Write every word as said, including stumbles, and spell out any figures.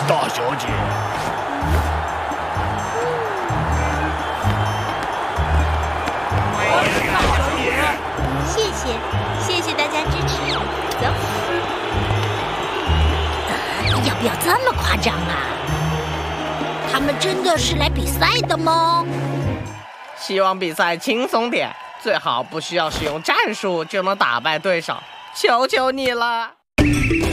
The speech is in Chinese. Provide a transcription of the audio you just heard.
大小姐。 谢谢，谢谢大家支持。走。 呃，要不要这么夸张啊？他们真的是来比赛的吗？ 希望比赛轻松点，最好不需要使用战术就能打败对手，求求你了。